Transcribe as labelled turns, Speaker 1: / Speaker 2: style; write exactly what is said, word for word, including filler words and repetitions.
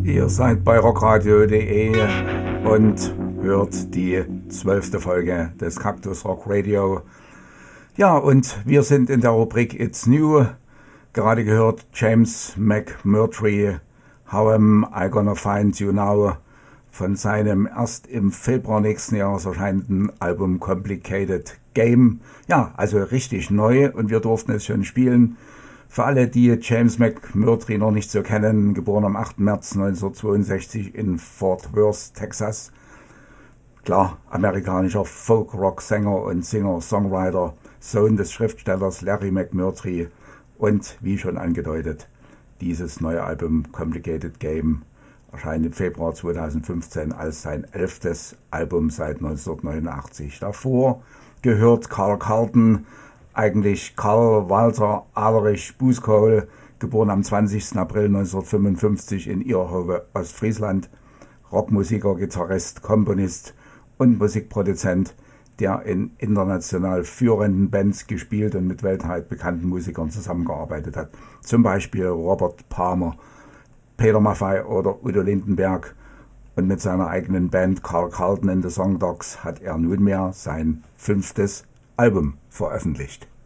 Speaker 1: Ihr seid bei rockradio punkt de und hört die zwölfte Folge des Cactus Rock Radio. Ja, und wir sind in der Rubrik It's New. Gerade gehört James McMurtry, How Am I Gonna Find You Now, von seinem erst im Februar nächsten Jahres erscheinenden Album Complicated Game. Ja, also richtig neu, und wir durften es schon spielen. Für alle, die James McMurtry noch nicht so kennen, geboren am achten März neunzehnhundertzweiundsechzig in Fort Worth, Texas. Klar, amerikanischer Folk-Rock-Sänger und Singer-Songwriter, Sohn des Schriftstellers Larry McMurtry, und wie schon angedeutet, dieses neue Album Complicated Game erscheint im Februar zweitausendfünfzehn als sein elftes Album seit neunzehnhundertneunundachtzig. Davor gehört Carl Carlton, eigentlich Karl Walter Alerich Buskohl, geboren am zwanzigsten April neunzehnhundertfünfundfünfzig in Ierhove, Ostfriesland, Rockmusiker, Gitarrist, Komponist und Musikproduzent, der in international führenden Bands gespielt und mit weltweit bekannten Musikern zusammengearbeitet hat. Zum Beispiel Robert Palmer, Peter Maffay oder Udo Lindenberg. Und mit seiner eigenen Band Carl Carlton and the Song Dogs hat er nunmehr sein fünftes Album veröffentlicht.